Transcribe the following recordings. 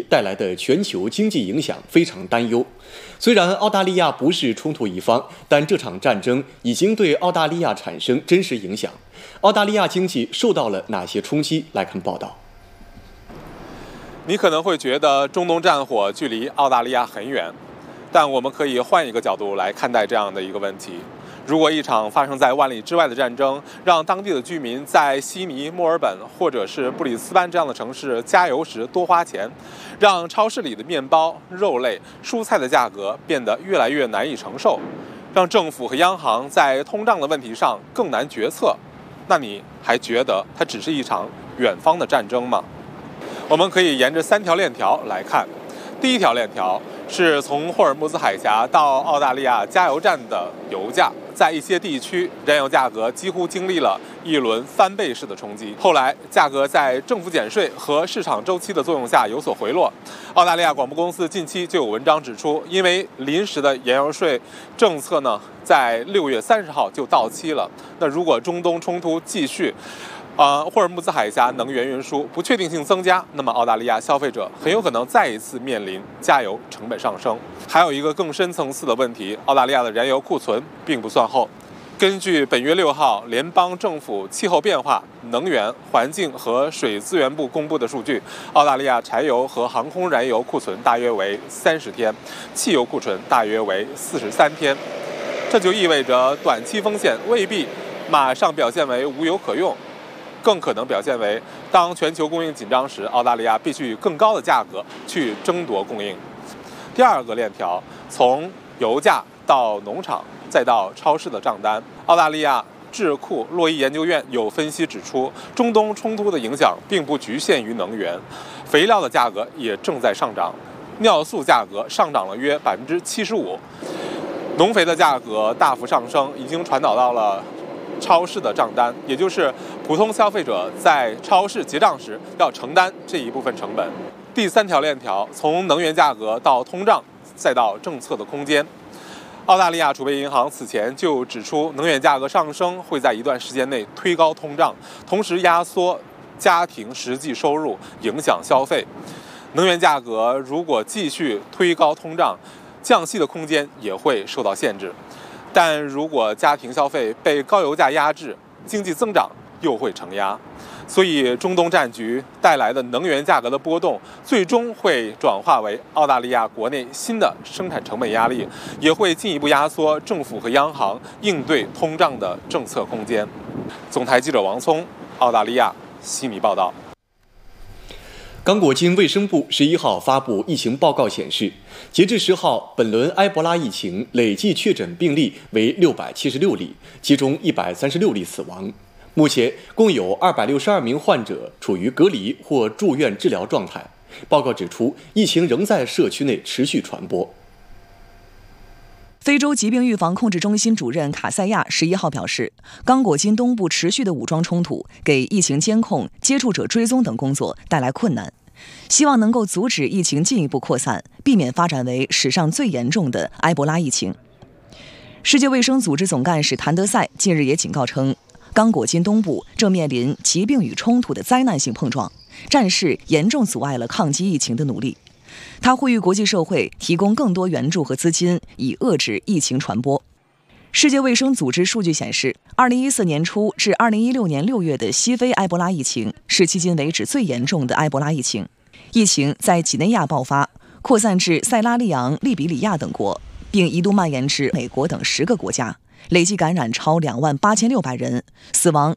带来的全球经济影响非常担忧。虽然澳大利亚不是冲突一方，但这场战争已经对澳大利亚产生真实影响。澳大利亚经济受到了哪些冲击？来看报道。 你可能会觉得中东战火距离澳大利亚很远，但我们可以换一个角度来看待这样的一个问题。如果一场发生在万里之外的战争让当地的居民在悉尼、墨尔本或者是布里斯班这样的城市加油时多花钱，让超市里的面包、肉类、蔬菜的价格变得越来越难以承受，让政府和央行在通胀的问题上更难决策，那你还觉得它只是一场远方的战争吗？我们可以沿着3条链条来看。第一条链条是从霍尔木兹海峡到澳大利亚加油站的油价，在一些地区，燃油价格几乎经历了一轮翻倍式的冲击。后来，价格在政府减税和市场周期的作用下有所回落。澳大利亚广播公司近期就有文章指出，因为临时的燃油税政策呢，在6月30号就到期了。那如果中东冲突继续，霍尔木兹海峡能源运输不确定性增加，那么澳大利亚消费者很有可能再一次面临加油成本上升。还有一个更深层次的问题，澳大利亚的燃油库存并不算厚。根据本月6号联邦政府气候变化、能源、环境和水资源部公布的数据，澳大利亚柴油和航空燃油库存大约为30天，汽油库存大约为43天。这就意味着短期风险未必马上表现为无油可用，更可能表现为当全球供应紧张时，澳大利亚必须以更高的价格去争夺供应。第二个链条，从油价到农场再到超市的账单。澳大利亚智库洛伊研究院有分析指出，中东冲突的影响并不局限于能源，肥料的价格也正在上涨，尿素价格上涨了约75%，农肥的价格大幅上升，已经传导到了超市的账单，也就是普通消费者在超市结账时要承担这一部分成本。第3条链条，从能源价格到通胀，再到政策的空间。澳大利亚储备银行此前就指出，能源价格上升会在一段时间内推高通胀，同时压缩家庭实际收入，影响消费。能源价格如果继续推高通胀，降息的空间也会受到限制。但如果家庭消费被高油价压制，经济增长又会承压。所以中东战局带来的能源价格的波动，最终会转化为澳大利亚国内新的生产成本压力，也会进一步压缩政府和央行应对通胀的政策空间。总台记者王聪，澳大利亚悉尼报道。 刚果金卫生部11号发布疫情报告显示，截至10号，本轮埃博拉疫情累计确诊病例为676例，其中136例死亡。目前共有262名患者处于隔离或住院治疗状态。报告指出，疫情仍在社区内持续传播。 非洲疾病预防控制中心主任卡塞亚11号表示，刚果金东部持续的武装冲突给疫情监控、接触者追踪等工作带来困难，希望能够阻止疫情进一步扩散，避免发展为史上最严重的埃博拉疫情。世界卫生组织总干事谭德赛近日也警告称，刚果金东部正面临疾病与冲突的灾难性碰撞，战事严重阻碍了抗击疫情的努力。他呼吁国际社会提供更多援助和资金，以遏制疫情传播。世界卫生组织数据显示，2014年初至2016年6月的西非埃博拉疫情是迄今为止最严重的埃博拉疫情。疫情在几内亚爆发，扩散至塞拉利昂、利比里亚等国，并一度蔓延至美国等10个国家，累计感染超28600人，死亡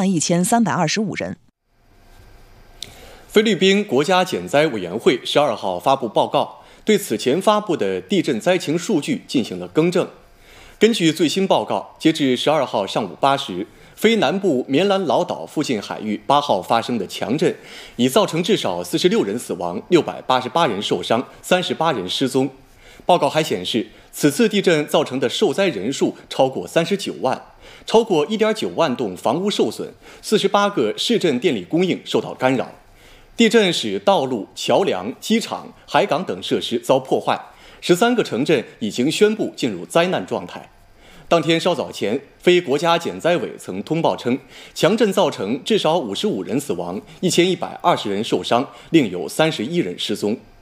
11325人。 菲律宾国家减灾委员会12号发布报告，对此前发布的地震灾情数据进行了更正。根据最新报告，截至12号上午8时，菲南部棉兰老岛附近海域8号发生的强震，已造成至少46人死亡、688人受伤、38人失踪。报告还显示，此次地震造成的受灾人数超过39万，超过1.9万栋房屋受损，48个市镇电力供应受到干扰。地震使道路、桥梁、机场、海港等设施遭破坏，13个城镇已经宣布进入灾难状态。当天稍早前，非国家减灾委曾通报称，强震造成至少55人死亡，1120人受伤，另有31人失踪。